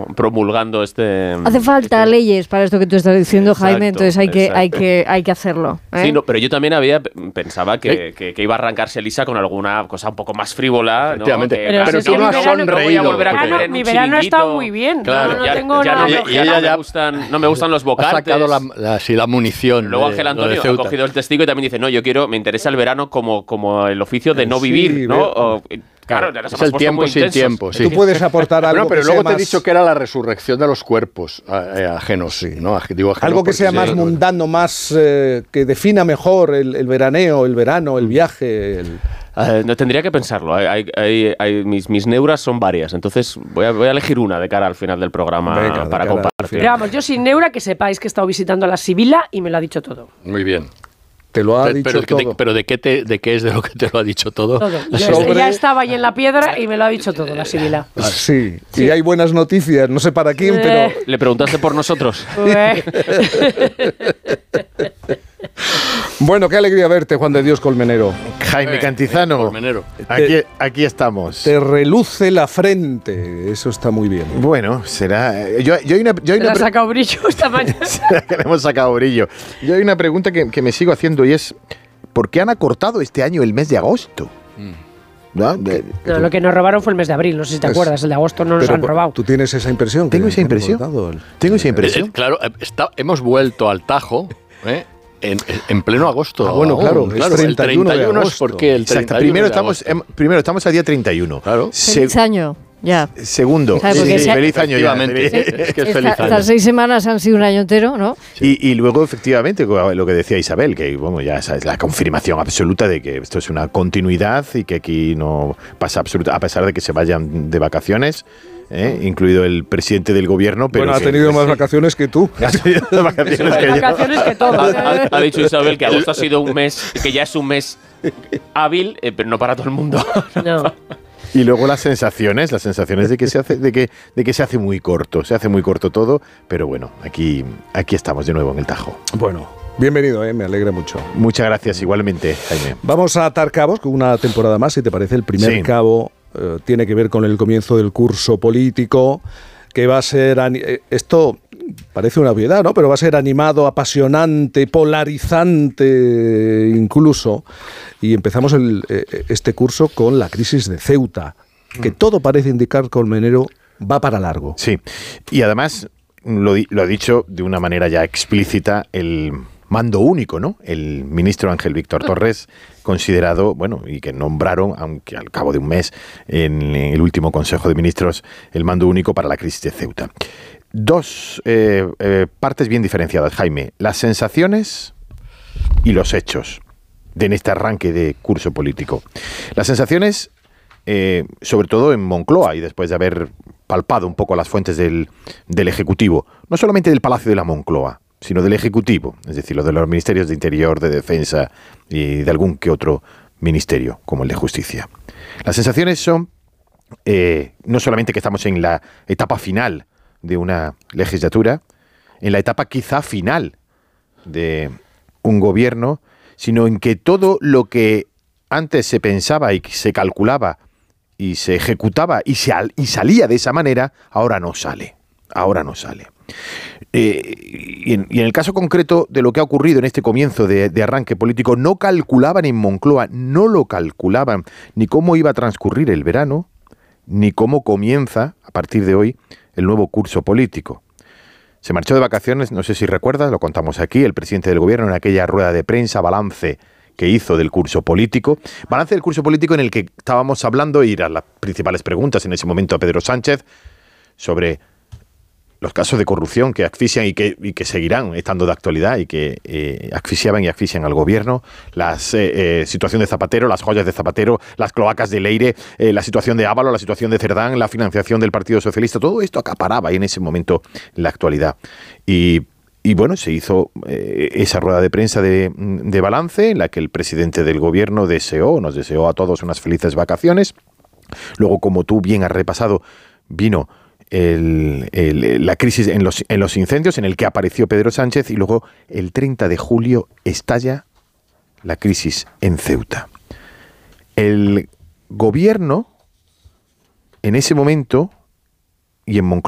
promulgando este... Hace falta leyes para esto que tú estás diciendo, Jaime, Exacto, entonces hay que hacerlo. Sí, no, pero yo también pensaba que iba a arrancarse Elisa con alguna cosa un poco más frívola, ¿no? Efectivamente. Pero tú no has sonreído. Mi verano ha estado muy bien. Claro. No tengo nada. No me gustan los bocates. Ha sacado la munición. Luego Ángel Antonio ha cogido el testigo y también dice, no, me interesa el verano como el oficio de no vivir, ¿no? Claro, es el tiempo sin tiempo. Sí. Tú puedes aportar algo pero que luego sea te he dicho que era la resurrección de los cuerpos ajenos, sí, ¿no? Digo ajenos algo que sea más mundano, más que defina mejor el veraneo, el verano, el viaje. No tendría que pensarlo. Mis neuras son varias, entonces voy a elegir una de cara al final del programa para compartir. Pero vamos, yo sin neura, que sepáis que he estado visitando a la Sibila y me lo ha dicho todo. Muy bien. Te lo ha dicho todo. Pero ¿de qué es de lo que te lo ha dicho todo? Todo. Ya estaba ahí en la piedra y me lo ha dicho todo la Sibila. Sí, y hay buenas noticias, no sé para quién, pero... ¿Le preguntaste por nosotros? Bueno, qué alegría verte, Juan de Dios Colmenero. Jaime Cantizano, Colmenero. Aquí estamos. Te reluce la frente, eso está muy bien. Bueno, será... Le ha sacado brillo esta mañana. Que le hemos sacado brillo. Yo hay una pregunta que me sigo haciendo y es, ¿por qué han acortado este año el mes de agosto? No, lo que nos robaron fue el mes de abril, no sé si te acuerdas, el de agosto no nos han robado. ¿Tú tienes esa impresión? Tengo esa impresión. Claro, hemos vuelto al Tajo, en pleno agosto. Bueno, claro, es 31 de agosto. Es porque el 31 primero estamos al día 31. Claro. Feliz año. Ya. Segundo, feliz año ya. Es que es feliz año. Estas 6 semanas han sido un año entero, ¿no? Y luego, efectivamente, lo que decía Isabel, que bueno, ya es la confirmación absoluta de que esto es una continuidad y que aquí no pasa absolutamente, a pesar de que se vayan de vacaciones, incluido el presidente del gobierno. Pero bueno, ha tenido más vacaciones que tú. Ha tenido más vacaciones que todo. Ha dicho Isabel que agosto ha sido un mes, que ya es un mes hábil, pero no para todo el mundo. No. Y luego las sensaciones de que se hace muy corto, todo, pero bueno, aquí estamos de nuevo en el Tajo. Bueno, bienvenido, me alegra mucho. Muchas gracias, igualmente, Jaime. Vamos a atar cabos con una temporada más, si te parece. El primer cabo tiene que ver con el comienzo del curso político, que va a ser... Esto parece una obviedad, ¿no? Pero va a ser animado, apasionante, polarizante incluso. Y empezamos este curso con la crisis de Ceuta, que todo parece indicar, Colmenero, va para largo. Sí, y además lo ha dicho de una manera ya explícita el mando único, ¿no? El ministro Ángel Víctor Torres, considerado, bueno, y que nombraron, aunque al cabo de un mes, en el último Consejo de Ministros, el mando único para la crisis de Ceuta. Dos partes bien diferenciadas, Jaime. Las sensaciones y los hechos en este arranque de curso político. Las sensaciones, sobre todo en Moncloa, y después de haber palpado un poco las fuentes del Ejecutivo, no solamente del Palacio de la Moncloa, sino del Ejecutivo, es decir, lo de los ministerios de Interior, de Defensa y de algún que otro ministerio, como el de Justicia. Las sensaciones son no solamente que estamos en la etapa final de una legislatura, en la etapa quizá final de un gobierno, sino en que todo lo que antes se pensaba y se calculaba y se ejecutaba y salía de esa manera, ahora no sale. Y en el caso concreto de lo que ha ocurrido en este comienzo de arranque político, no calculaban en Moncloa, no lo calculaban ni cómo iba a transcurrir el verano, ni cómo comienza, a partir de hoy, el nuevo curso político. Se marchó de vacaciones, no sé si recuerdas, lo contamos aquí, el presidente del gobierno en aquella rueda de prensa, balance que hizo del curso político. Balance del curso político en el que estábamos hablando, y eran las principales preguntas en ese momento a Pedro Sánchez, sobre los casos de corrupción que asfixian y que seguirán estando de actualidad y que asfixiaban y asfixian al gobierno, la situación de Zapatero, las joyas de Zapatero, las cloacas de Leire, la situación de Ábalos, la situación de Cerdán, la financiación del Partido Socialista, todo esto acaparaba en ese momento la actualidad. Y bueno, se hizo esa rueda de prensa de balance en la que el presidente del gobierno nos deseó a todos unas felices vacaciones. Luego, como tú bien has repasado, vino la crisis en los incendios, en el que apareció Pedro Sánchez, y luego el 30 de julio estalla la crisis en Ceuta. El gobierno, en ese momento, y en Moncloa,